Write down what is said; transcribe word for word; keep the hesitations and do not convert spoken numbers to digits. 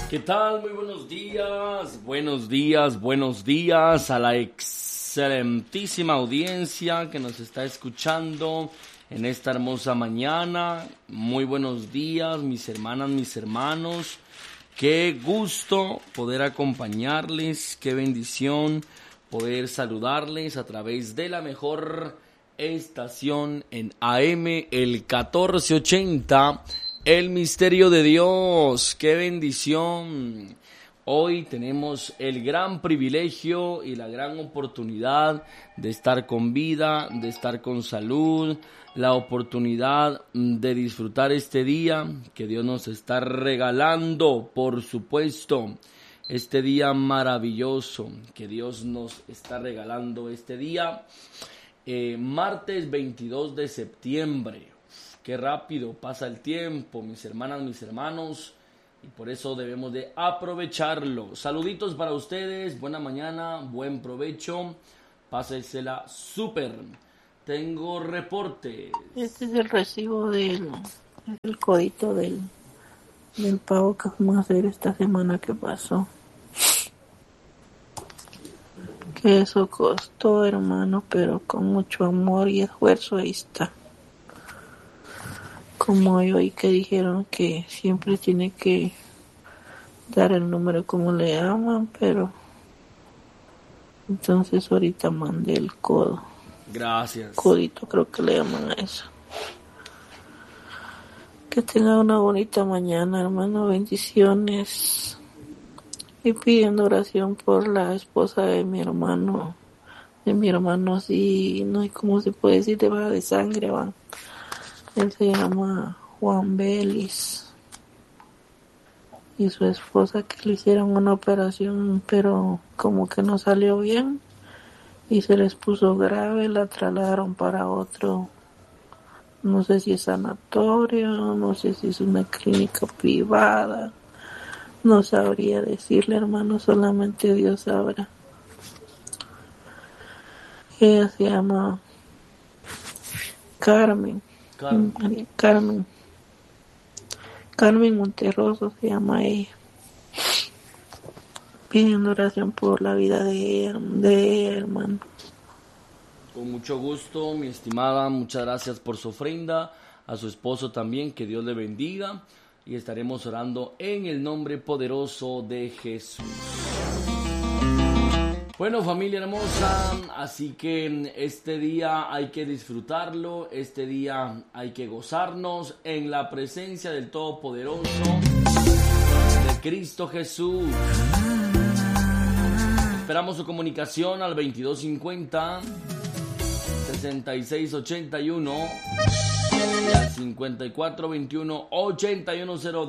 ¿Qué tal? Muy buenos días, buenos días, buenos días a la excelentísima audiencia que nos está escuchando en esta hermosa mañana. Muy buenos días, mis hermanas, mis hermanos. Qué gusto poder acompañarles, qué bendición poder saludarles a través de la mejor estación en A M, el catorce ochenta. El misterio de Dios, qué bendición. Hoy tenemos el gran privilegio y la gran oportunidad de estar con vida, de estar con salud, la oportunidad de disfrutar este día que Dios nos está regalando, por supuesto, este día maravilloso que Dios nos está regalando este día, eh, martes veintidós de septiembre. Qué rápido pasa el tiempo, mis hermanas, mis hermanos, y por eso debemos de aprovecharlo. Saluditos para ustedes, buena mañana, buen provecho, pásensela súper. Tengo reportes. Este es el recibo del el codito del, del pago que vamos a hacer esta semana que pasó. Que eso costó, hermano, pero con mucho amor y esfuerzo ahí está. Como yo oí que dijeron que siempre tiene que dar el número como le llaman, pero entonces ahorita mandé el codo. Gracias. Codito creo que le llaman a eso. Que tenga una bonita mañana, hermano, bendiciones. Y pidiendo oración por la esposa de mi hermano, de mi hermano así, no hay cómo se puede decir, de baja de sangre, van. Él se llama Juan Vélez y su esposa que le hicieron una operación pero como que no salió bien y se les puso grave, la trasladaron para otro, no sé si es sanatorio, no sé si es una clínica privada, no sabría decirle, hermano, solamente Dios sabrá. Ella se llama Carmen. Carmen. Carmen. Carmen Monterroso se llama ella. Pidiendo oración por la vida de ella, de ella, hermano. Con mucho gusto, mi estimada, muchas gracias por su ofrenda. A su esposo también, que Dios le bendiga. Y estaremos orando en el nombre poderoso de Jesús. Bueno, familia hermosa, así que este día hay que disfrutarlo, este día hay que gozarnos en la presencia del Todopoderoso, de Cristo Jesús. Esperamos su comunicación al veintidós cincuenta, sesenta y seis ochenta y uno y al cincuenta y cuatro veintiuno ochenta y uno cero